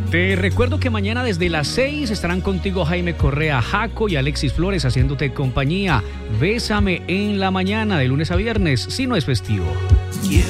Te recuerdo que mañana desde las 6 estarán contigo Jaime Correa, Jaco y Alexis Flores haciéndote compañía. Bésame en la mañana de lunes a viernes, si no es festivo.